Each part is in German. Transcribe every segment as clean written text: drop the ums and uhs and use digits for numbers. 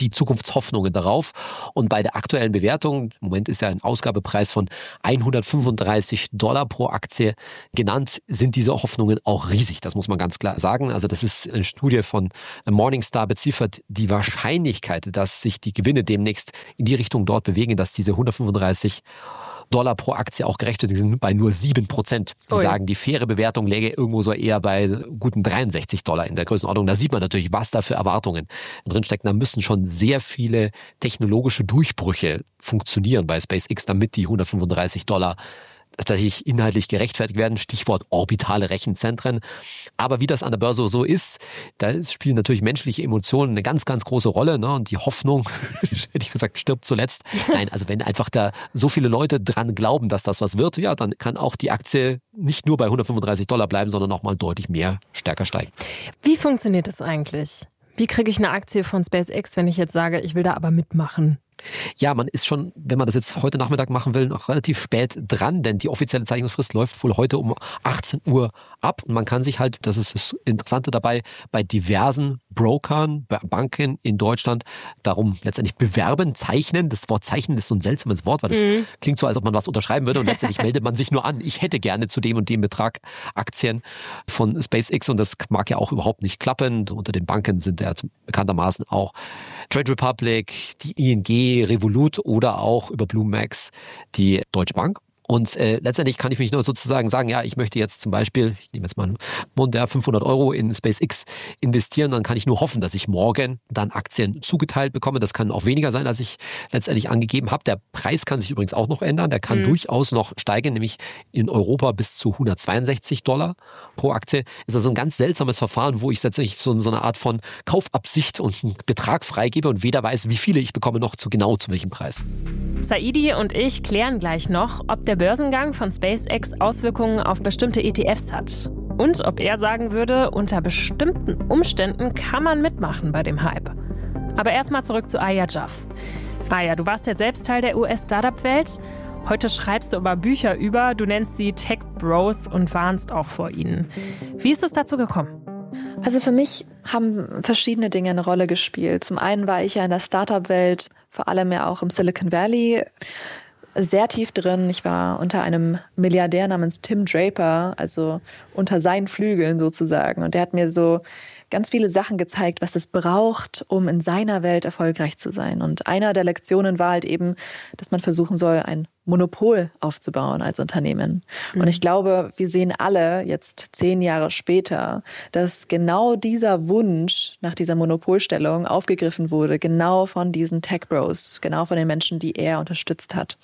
die Zukunftshoffnungen darauf. Und bei der aktuellen Bewertung, im Moment ist ja ein Ausgabepreis von $135 pro Aktie genannt, sind diese Hoffnungen auch riesig. Das muss man ganz klar sagen. Also das ist eine Studie von Morningstar beziffert die Wahrscheinlichkeit, dass sich die Gewinne demnächst in die Richtung dort bewegen, dass diese $135 pro Aktie auch gerechtfertigt sind, bei nur 7%. Die sagen, die faire Bewertung läge irgendwo so eher bei guten $63 in der Größenordnung. Da sieht man natürlich, was da für Erwartungen drinstecken. Da müssen schon sehr viele technologische Durchbrüche funktionieren bei SpaceX, damit die $135 tatsächlich inhaltlich gerechtfertigt werden. Stichwort orbitale Rechenzentren. Aber wie das an der Börse so ist, da spielen natürlich menschliche Emotionen eine ganz, ganz große Rolle. Ne? Und die Hoffnung, hätte ich gesagt, stirbt zuletzt. Nein, also wenn einfach da so viele Leute dran glauben, dass das was wird, ja, dann kann auch die Aktie nicht nur bei $135 bleiben, sondern auch mal deutlich mehr stärker steigen. Wie funktioniert das eigentlich? Wie kriege ich eine Aktie von SpaceX, wenn ich jetzt sage, ich will da aber mitmachen? Ja, man ist schon, wenn man das jetzt heute Nachmittag machen will, noch relativ spät dran, denn die offizielle Zeichnungsfrist läuft wohl heute um 18 Uhr ab. Und man kann sich halt, das ist das Interessante dabei, bei diversen Brokern, Banken in Deutschland darum letztendlich bewerben, zeichnen. Das Wort zeichnen ist so ein seltsames Wort, weil das klingt so, als ob man was unterschreiben würde und letztendlich meldet man sich nur an. Ich hätte gerne zu dem und dem Betrag Aktien von SpaceX und das mag ja auch überhaupt nicht klappen. Unter den Banken sind ja bekanntermaßen auch Trade Republic, die ING, Revolut oder auch über BlueMax die Deutsche Bank. Und letztendlich kann ich mich nur sozusagen sagen, ja, ich möchte jetzt zum Beispiel, ich nehme jetzt mal einen Mund, 500 Euro in SpaceX investieren, dann kann ich nur hoffen, dass ich morgen dann Aktien zugeteilt bekomme. Das kann auch weniger sein, als ich letztendlich angegeben habe. Der Preis kann sich übrigens auch noch ändern. Der kann durchaus noch steigen, nämlich in Europa bis zu $162 pro Aktie. Ist also ein ganz seltsames Verfahren, wo ich letztendlich so eine Art von Kaufabsicht und einen Betrag freigebe und weder weiß, wie viele ich bekomme, noch genau zu welchem Preis. Saidi und ich klären gleich noch, ob der Börsengang von SpaceX Auswirkungen auf bestimmte ETFs hat. Und ob er sagen würde, unter bestimmten Umständen kann man mitmachen bei dem Hype. Aber erstmal zurück zu Aya Jaff. Aya, du warst ja selbst Teil der US-Startup-Welt. Heute schreibst du aber Bücher über, du nennst sie Tech Bros und warnst auch vor ihnen. Wie ist es dazu gekommen? Also für mich haben verschiedene Dinge eine Rolle gespielt. Zum einen war ich ja in der Startup-Welt, vor allem ja auch im Silicon Valley, sehr tief drin. Ich war unter einem Milliardär namens Tim Draper, also unter seinen Flügeln sozusagen. Und der hat mir so ganz viele Sachen gezeigt, was es braucht, um in seiner Welt erfolgreich zu sein. Und einer der Lektionen war halt eben, dass man versuchen soll, ein Monopol aufzubauen als Unternehmen. Und ich glaube, wir sehen alle jetzt 10 Jahre später, dass genau dieser Wunsch nach dieser Monopolstellung aufgegriffen wurde, genau von diesen Tech Bros, genau von den Menschen, die er unterstützt hat.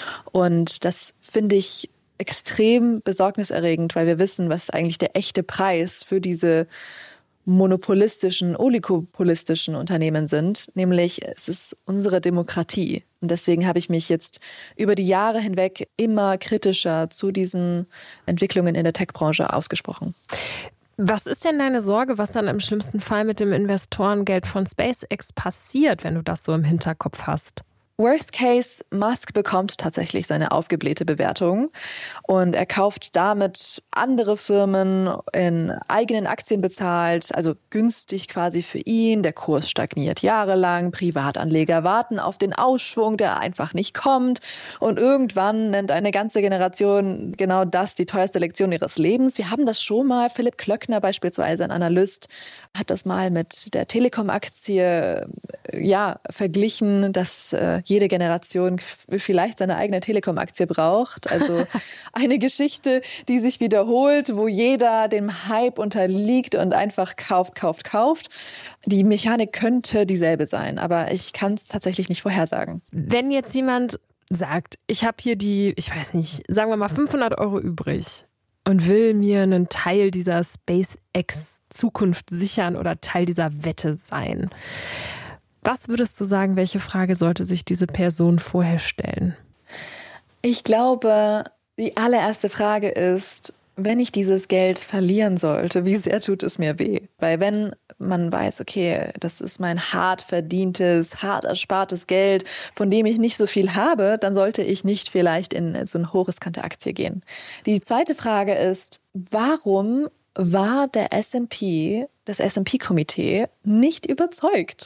Und das finde ich extrem besorgniserregend, weil wir wissen, was eigentlich der echte Preis für diese monopolistischen, oligopolistischen Unternehmen sind, nämlich es ist unsere Demokratie. Und deswegen habe ich mich jetzt über die Jahre hinweg immer kritischer zu diesen Entwicklungen in der Tech-Branche ausgesprochen. Was ist denn deine Sorge, was dann im schlimmsten Fall mit dem Investorengeld von SpaceX passiert, wenn du das so im Hinterkopf hast? Worst case, Musk bekommt tatsächlich seine aufgeblähte Bewertung und er kauft damit andere Firmen in eigenen Aktien bezahlt, also günstig quasi für ihn. Der Kurs stagniert jahrelang, Privatanleger warten auf den Ausschwung, der einfach nicht kommt und irgendwann nennt eine ganze Generation genau das die teuerste Lektion ihres Lebens. Wir haben das schon mal, Philipp Klöckner beispielsweise, ein Analyst, hat das mal mit der Telekom-Aktie verglichen, dass jede Generation vielleicht seine eigene Telekom-Aktie braucht. Also eine Geschichte, die sich wiederholt, wo jeder dem Hype unterliegt und einfach kauft. Die Mechanik könnte dieselbe sein, aber ich kann es tatsächlich nicht vorhersagen. Wenn jetzt jemand sagt, ich habe hier sagen wir mal 500 Euro übrig und will mir einen Teil dieser SpaceX-Zukunft sichern oder Teil dieser Wette sein. Was würdest du sagen, welche Frage sollte sich diese Person vorher stellen? Ich glaube, die allererste Frage ist, wenn ich dieses Geld verlieren sollte, wie sehr tut es mir weh? Weil wenn man weiß, okay, das ist mein hart verdientes, hart erspartes Geld, von dem ich nicht so viel habe, dann sollte ich nicht vielleicht in so eine hochriskante Aktie gehen. Die zweite Frage ist, warum war das S&P-Komitee nicht überzeugt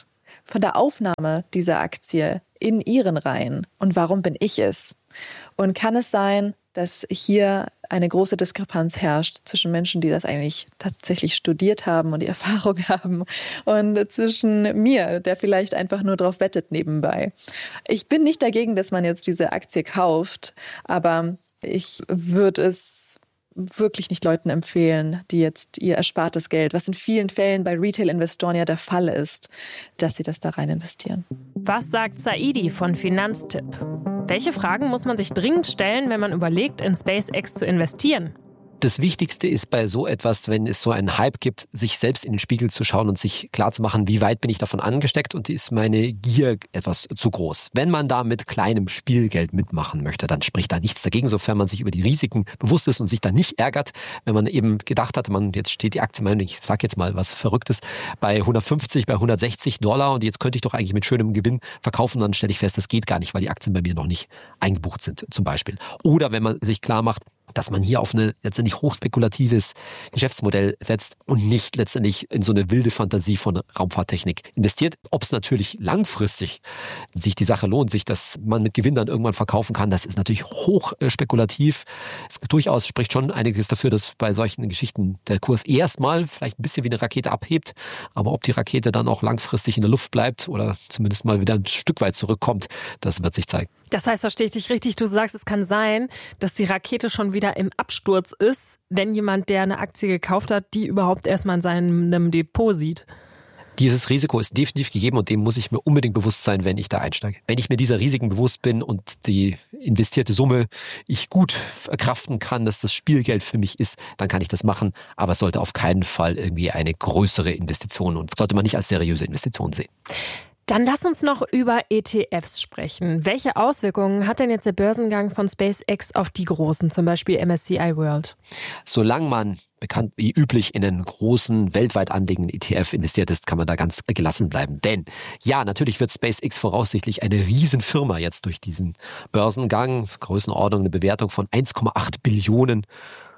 von der Aufnahme dieser Aktie in ihren Reihen und warum bin ich es? Und kann es sein, dass hier eine große Diskrepanz herrscht zwischen Menschen, die das eigentlich tatsächlich studiert haben und die Erfahrung haben und zwischen mir, der vielleicht einfach nur drauf wettet nebenbei. Ich bin nicht dagegen, dass man jetzt diese Aktie kauft, aber ich würde es wirklich nicht Leuten empfehlen, die jetzt ihr erspartes Geld, was in vielen Fällen bei Retail-Investoren ja der Fall ist, dass sie das da rein investieren. Was sagt Saidi von Finanztipp? Welche Fragen muss man sich dringend stellen, wenn man überlegt, in SpaceX zu investieren? Das Wichtigste ist bei so etwas, wenn es so einen Hype gibt, sich selbst in den Spiegel zu schauen und sich klarzumachen, wie weit bin ich davon angesteckt und ist meine Gier etwas zu groß. Wenn man da mit kleinem Spielgeld mitmachen möchte, dann spricht da nichts dagegen, sofern man sich über die Risiken bewusst ist und sich dann nicht ärgert, wenn man eben gedacht hat, jetzt steht die Aktie, ich sag jetzt mal was Verrücktes, bei 150, bei $160 und jetzt könnte ich doch eigentlich mit schönem Gewinn verkaufen, dann stelle ich fest, das geht gar nicht, weil die Aktien bei mir noch nicht eingebucht sind zum Beispiel. Oder wenn man sich klar macht, dass man hier auf ein letztendlich hochspekulatives Geschäftsmodell setzt und nicht letztendlich in so eine wilde Fantasie von Raumfahrttechnik investiert. Ob es natürlich langfristig sich die Sache lohnt, sich dass man mit Gewinn dann irgendwann verkaufen kann, das ist natürlich hochspekulativ. Es durchaus spricht schon einiges dafür, dass bei solchen Geschichten der Kurs erstmal vielleicht ein bisschen wie eine Rakete abhebt, aber ob die Rakete dann auch langfristig in der Luft bleibt oder zumindest mal wieder ein Stück weit zurückkommt, das wird sich zeigen. Das heißt, verstehe ich dich richtig, du sagst, es kann sein, dass die Rakete schon wieder im Absturz ist, wenn jemand, der eine Aktie gekauft hat, die überhaupt erstmal in seinem Depot sieht. Dieses Risiko ist definitiv gegeben und dem muss ich mir unbedingt bewusst sein, wenn ich da einsteige. Wenn ich mir dieser Risiken bewusst bin und die investierte Summe ich gut verkraften kann, dass das Spielgeld für mich ist, dann kann ich das machen. Aber es sollte auf keinen Fall irgendwie eine größere Investition und sollte man nicht als seriöse Investition sehen. Dann lass uns noch über ETFs sprechen. Welche Auswirkungen hat denn jetzt der Börsengang von SpaceX auf die großen, zum Beispiel MSCI World? Solange man bekannt wie üblich in einen großen, weltweit anlegenden ETF investiert ist, kann man da ganz gelassen bleiben. Denn ja, natürlich wird SpaceX voraussichtlich eine Riesenfirma jetzt durch diesen Börsengang. Größenordnung, eine Bewertung von 1,8 Billionen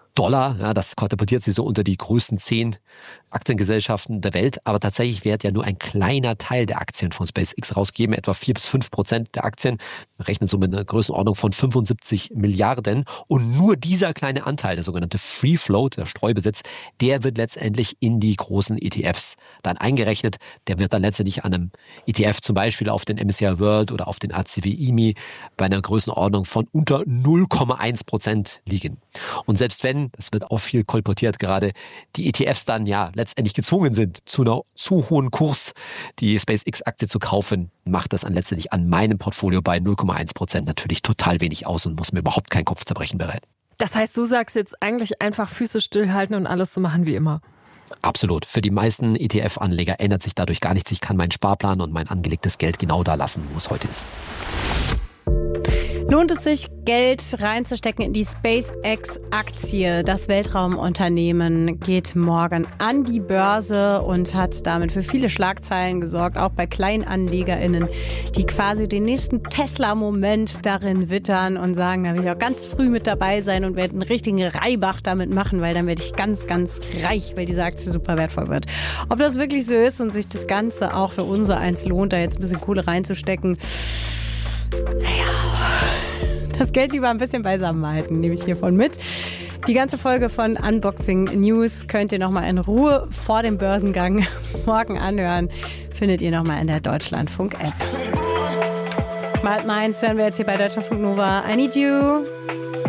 $. Ja, das katapultiert sie so unter die größten 10 Aktiengesellschaften der Welt. Aber tatsächlich wird ja nur ein kleiner Teil der Aktien von SpaceX rausgeben, etwa 4-5% der Aktien. Wir rechnen so mit einer Größenordnung von 75 Milliarden. Und nur dieser kleine Anteil, der sogenannte Free Float, der Streubesitz, der wird letztendlich in die großen ETFs dann eingerechnet. Der wird dann letztendlich an einem ETF zum Beispiel auf den MSCI World oder auf den ACWI bei einer Größenordnung von unter 0,1% liegen. Und selbst wenn, das wird auch viel kolportiert gerade, die ETFs dann ja letztendlich gezwungen sind, zu einer zu hohen Kurs die SpaceX-Aktie zu kaufen, macht das dann letztendlich an meinem Portfolio bei 0,1% natürlich total wenig aus und muss mir überhaupt kein Kopfzerbrechen bereiten. Das heißt, du sagst jetzt eigentlich einfach Füße stillhalten und alles so machen wie immer. Absolut. Für die meisten ETF-Anleger ändert sich dadurch gar nichts. Ich kann meinen Sparplan und mein angelegtes Geld genau da lassen, wo es heute ist. Lohnt es sich, Geld reinzustecken in die SpaceX-Aktie? Das Weltraumunternehmen geht morgen an die Börse und hat damit für viele Schlagzeilen gesorgt, auch bei KleinanlegerInnen, die quasi den nächsten Tesla-Moment darin wittern und sagen, da will ich auch ganz früh mit dabei sein und werde einen richtigen Reibach damit machen, weil dann werde ich ganz, ganz reich, weil diese Aktie super wertvoll wird. Ob das wirklich so ist und sich das Ganze auch für unser eins lohnt, da jetzt ein bisschen Kohle reinzustecken, das Geld lieber ein bisschen beisammen halten, nehme ich hiervon mit. Die ganze Folge von Unboxing News könnt ihr nochmal in Ruhe vor dem Börsengang morgen anhören. Findet ihr nochmal in der Deutschlandfunk-App. Mal meins hören wir jetzt hier bei Deutschlandfunk Nova. I Need You.